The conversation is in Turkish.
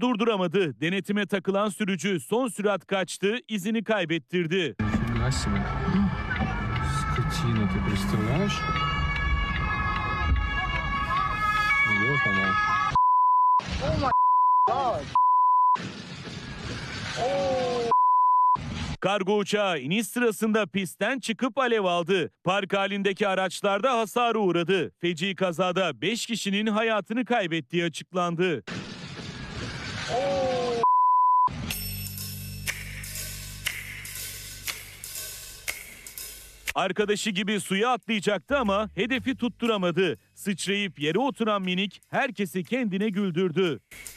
durduramadı. Denetime takılan sürücü son sürat kaçtı, izini kaybettirdi. Нифига себе. Скотина, ты представляешь? Вот она. Kargo uçağı iniş sırasında pistten çıkıp alev aldı. Park halindeki araçlarda hasara uğradı. Feci kazada 5 kişinin hayatını kaybettiği açıklandı. Arkadaşı gibi suya atlayacaktı ama hedefi tutturamadı. Sıçrayıp yere oturan minik herkesi kendine güldürdü.